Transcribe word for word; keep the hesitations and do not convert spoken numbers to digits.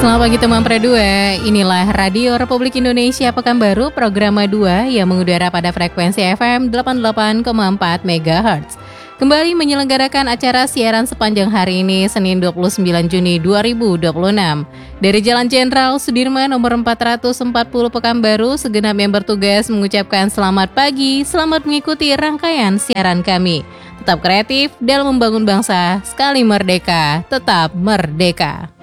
Selamat pagi teman Pra dua, inilah Radio Republik Indonesia Pekanbaru program dua yang mengudara pada frekuensi F M delapan puluh delapan koma empat megahertz. Kembali menyelenggarakan acara siaran sepanjang hari ini Senin dua puluh sembilan Juni dua ribu dua puluh enam. Dari Jalan Jenderal Sudirman nomor empat ratus empat puluh Pekanbaru, segenap yang bertugas mengucapkan selamat pagi, selamat mengikuti rangkaian siaran kami. Tetap kreatif dalam membangun bangsa, sekali merdeka, tetap merdeka.